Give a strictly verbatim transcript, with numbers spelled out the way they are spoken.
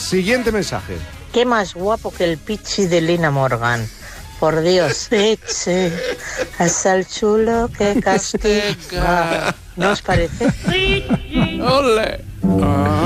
Siguiente mensaje. Qué más guapo que el Pichi de Lina Morgan. Por Dios, Pichi, es el chulo que castiga. ¿No os parece? ¡Ole! Ah.